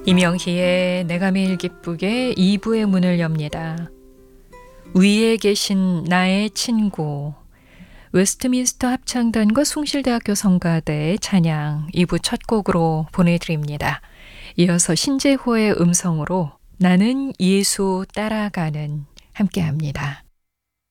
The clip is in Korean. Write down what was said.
이명희의 내가 매일 기쁘게 2부의 문을 엽니다. 위에 계신 나의 친구, 웨스트민스터 합창단과 숭실대학교 성가대의 찬양 2부 첫 곡으로 보내드립니다. 이어서 신재호의 음성으로 나는 예수 따라가는 함께합니다.